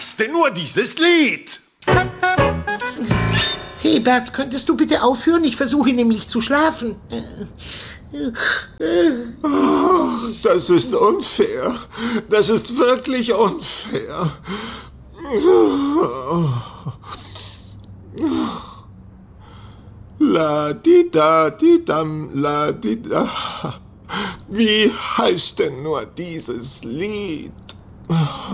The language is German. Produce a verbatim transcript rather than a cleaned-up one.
heißt denn nur dieses Lied? Hey Bert, könntest du bitte aufhören? Ich versuche nämlich zu schlafen. Oh, das ist unfair. Das ist wirklich unfair. La di da di dam, la di da. Wie heißt denn nur dieses Lied?